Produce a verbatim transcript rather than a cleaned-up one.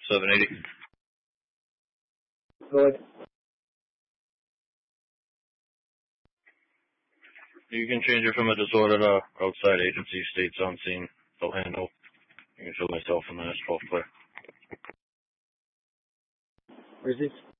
seven eighty. Go ahead. You can change it from a disordered uh, outside agency, states on scene. They'll handle. You can show myself and the asphalt clear. Where's this?